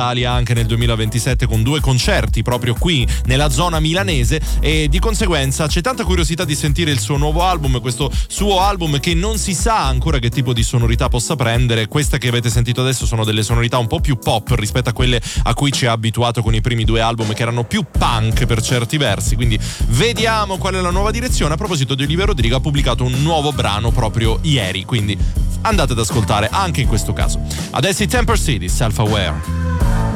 Italia anche nel 2027 con 2 concerti proprio qui nella zona milanese, e di conseguenza c'è tanta curiosità di sentire il suo nuovo album, questo suo album che non si sa ancora che tipo di sonorità possa prendere. Queste che avete sentito adesso sono delle sonorità un po' più pop rispetto a quelle a cui ci ha abituato con i primi 2 album, che erano più punk per certi versi, quindi vediamo qual è la nuova direzione. A proposito di Olivia Rodrigo, ha pubblicato un nuovo brano proprio ieri, quindi andate ad ascoltare anche in questo caso. Adesso i Temper City, Self Aware.